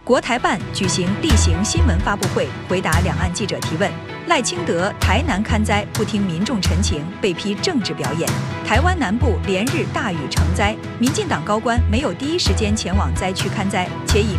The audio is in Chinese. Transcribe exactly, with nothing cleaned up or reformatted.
国台办举行例行新闻发布会，回答两岸记者提问。赖清德台南勘灾不听民众陈情，被批政治表演。台湾南部连日大雨成灾，民进党高官没有第一时间前往灾区勘灾，且以